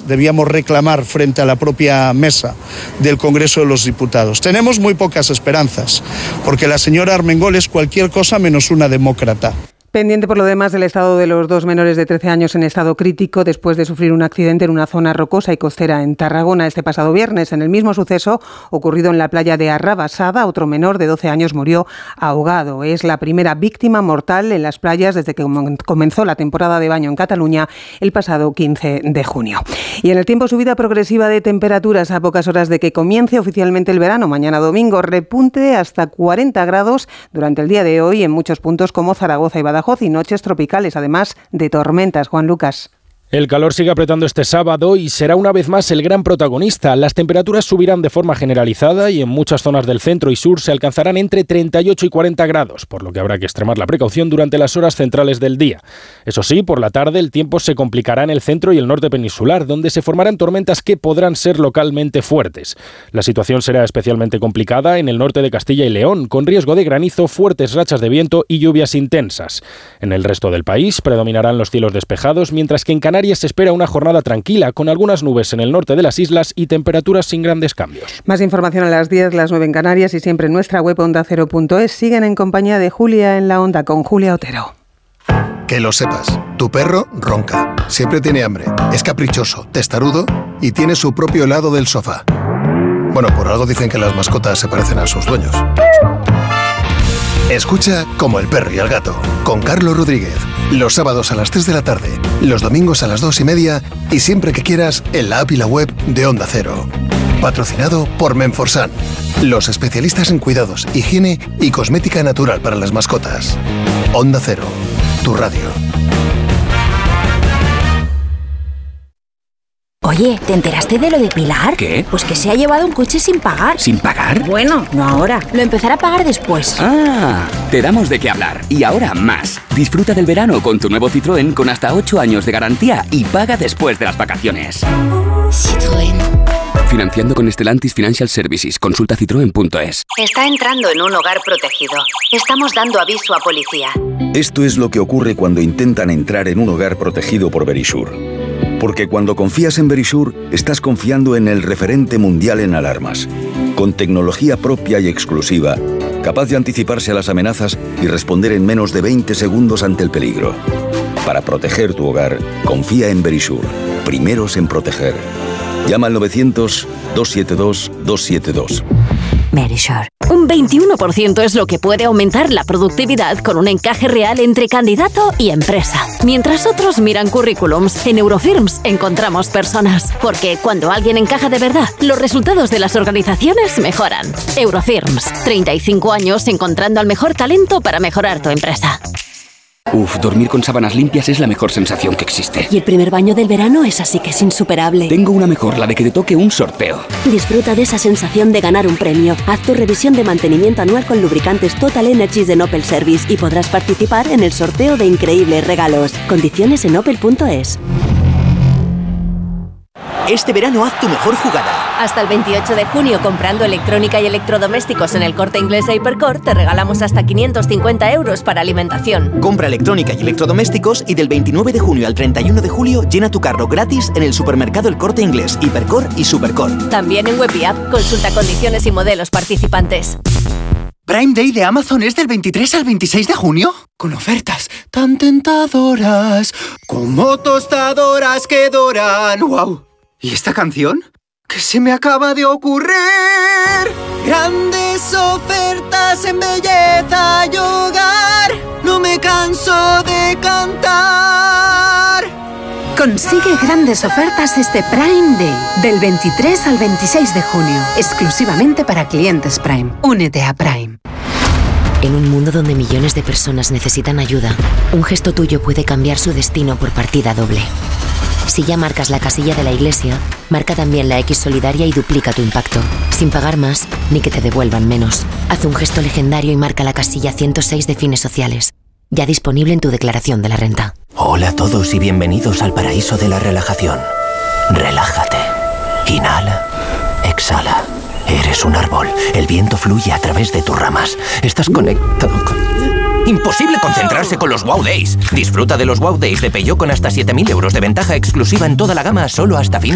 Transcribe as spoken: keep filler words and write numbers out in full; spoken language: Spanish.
debíamos reclamar frente a la propia mesa del Congreso de los Diputados. Tenemos muy pocas esperanzas, porque la señora Armengol es cualquier cosa menos una demócrata. Pendiente por lo demás del estado de los dos menores de trece años en estado crítico después de sufrir un accidente en una zona rocosa y costera en Tarragona este pasado viernes. En el mismo suceso ocurrido en la playa de Arrabasada, otro menor de doce años murió ahogado. Es la primera víctima mortal en las playas desde que comenzó la temporada de baño en Cataluña el pasado quince de junio. Y en el tiempo, subida progresiva de temperaturas a pocas horas de que comience oficialmente el verano. Mañana domingo repunte hasta cuarenta grados durante el día de hoy en muchos puntos como Zaragoza y Badajoz, y noches tropicales, además de tormentas. Juan Lucas. El calor sigue apretando este sábado y será una vez más el gran protagonista. Las temperaturas subirán de forma generalizada y en muchas zonas del centro y sur se alcanzarán entre treinta y ocho y cuarenta grados, por lo que habrá que extremar la precaución durante las horas centrales del día. Eso sí, por la tarde el tiempo se complicará en el centro y el norte peninsular, donde se formarán tormentas que podrán ser localmente fuertes. La situación será especialmente complicada en el norte de Castilla y León, con riesgo de granizo, fuertes rachas de viento y lluvias intensas. En el resto del país predominarán los cielos despejados, mientras que en Canarias se espera una jornada tranquila, con algunas nubes en el norte de las islas y temperaturas sin grandes cambios. Más información a las diez, las nueve en Canarias y siempre en nuestra web onda cero punto es. Siguen en compañía de Julia en la Onda con Julia Otero. Que lo sepas, tu perro ronca, siempre tiene hambre, es caprichoso, testarudo y tiene su propio helado del sofá. Bueno, por algo dicen que las mascotas se parecen a sus dueños. Escucha Como el perro y el gato, con Carlos Rodríguez, los sábados a las tres de la tarde, los domingos a las dos y media y siempre que quieras en la app y la web de Onda Cero. Patrocinado por Menforsan, los especialistas en cuidados, higiene y cosmética natural para las mascotas. Onda Cero, tu radio. Oye, ¿te enteraste de lo de Pilar? ¿Qué? Pues que se ha llevado un coche sin pagar. ¿Sin pagar? Bueno, no ahora. Lo empezará a pagar después. Ah, te damos de qué hablar. Y ahora más. Disfruta del verano con tu nuevo Citroën con hasta ocho años de garantía y paga después de las vacaciones. Citroën. Financiando con Stellantis Financial Services. Consulta citroen punto es. Está entrando en un hogar protegido. Estamos dando aviso a policía. Esto es lo que ocurre cuando intentan entrar en un hogar protegido por Verisure. Porque cuando confías en Verisure, estás confiando en el referente mundial en alarmas. Con tecnología propia y exclusiva, capaz de anticiparse a las amenazas y responder en menos de veinte segundos ante el peligro. Para proteger tu hogar, confía en Verisure. Primeros en proteger. Llama al novecientos, doscientos setenta y dos, doscientos setenta y dos. Verisure. Un veintiuno por ciento es lo que puede aumentar la productividad con un encaje real entre candidato y empresa. Mientras otros miran currículums, en Eurofirms encontramos personas. Porque cuando alguien encaja de verdad, los resultados de las organizaciones mejoran. Eurofirms, treinta y cinco años encontrando al mejor talento para mejorar tu empresa. Uf, dormir con sábanas limpias es la mejor sensación que existe. Y el primer baño del verano es así que es insuperable. Tengo una mejor, la de que te toque un sorteo. Disfruta de esa sensación de ganar un premio. Haz tu revisión de mantenimiento anual con lubricantes Total Energies de Opel Service y podrás participar en el sorteo de increíbles regalos. Condiciones en opel punto es. Este verano haz tu mejor jugada. Hasta el veintiocho de junio, comprando electrónica y electrodomésticos en el Corte Inglés e Hipercor, te regalamos hasta quinientos cincuenta euros para alimentación. Compra electrónica y electrodomésticos y del veintinueve de junio al treinta y uno de julio llena tu carro gratis en el supermercado El Corte Inglés, Hipercor y Supercor. También en web y app, consulta condiciones y modelos participantes. Prime Day de Amazon es del veintitrés al veintiséis de junio, con ofertas tan tentadoras como tostadoras que doran. ¡Wow! ¿Y esta canción? ¿Qué se me acaba de ocurrir? Grandes ofertas en belleza y hogar. No me canso de cantar. Consigue grandes ofertas este Prime Day, del veintitrés al veintiséis de junio, exclusivamente para clientes Prime. Únete a Prime. En un mundo donde millones de personas necesitan ayuda, un gesto tuyo puede cambiar su destino por partida doble. Si ya marcas la casilla de la iglesia, marca también la X solidaria y duplica tu impacto, sin pagar más ni que te devuelvan menos. Haz un gesto legendario y marca la casilla ciento seis de fines sociales, ya disponible en tu declaración de la renta. Hola a todos y bienvenidos al paraíso de la relajación. Relájate. Inhala. Exhala. Eres un árbol. El viento fluye a través de tus ramas. Estás conectado con... Imposible concentrarse con los Wow Days. Disfruta de los Wow Days de Peugeot con hasta siete mil euros de ventaja exclusiva en toda la gama solo hasta fin